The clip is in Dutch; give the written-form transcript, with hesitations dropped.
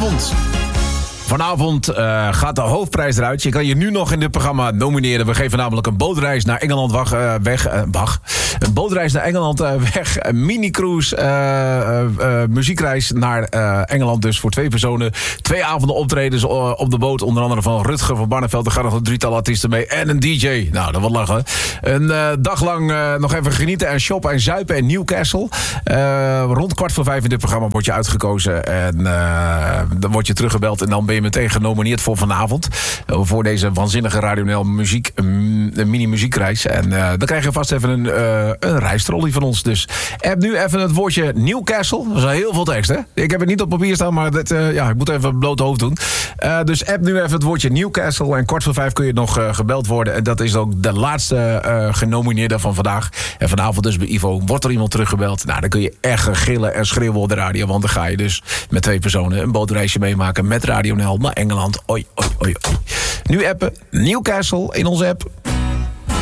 vanavond. Vanavond gaat de hoofdprijs eruit. Je kan je nu nog in dit programma nomineren. We geven namelijk een bootreis naar Engeland weg. Een bootreis naar Engeland weg. Een mini-cruise muziekreis naar Engeland. Dus voor 2 personen. 2 avonden optredens op de boot. Onder andere van Rutger van Barneveld. Er gaan nog een 3-tal artiesten mee. En een DJ. Nou, dat wordt lachen. Een dag lang nog even genieten en shoppen en zuipen in Newcastle. Rond 4:15 in dit programma word je uitgekozen. En dan word je teruggebeld. En dan ben je meteen genomineerd voor vanavond. Voor deze waanzinnige Radio NL mini-muziekreis. En dan krijg je vast even een reistrolley van ons. Dus app nu even het woordje Newcastle. Dat is al heel veel tekst, hè? Ik heb het niet op papier staan, maar ik moet even het blote hoofd doen. Dus app nu even het woordje Newcastle. En 4:45 kun je nog gebeld worden. En dat is ook de laatste genomineerde van vandaag. En vanavond dus bij Ivo. Wordt er iemand teruggebeld? Nou, dan kun je echt gillen en schreeuwen op de radio. Want dan ga je dus met 2 personen een bootreisje meemaken met Radio NL naar Engeland. Oi, oi, oi, oi. Nu appen Newcastle in onze app.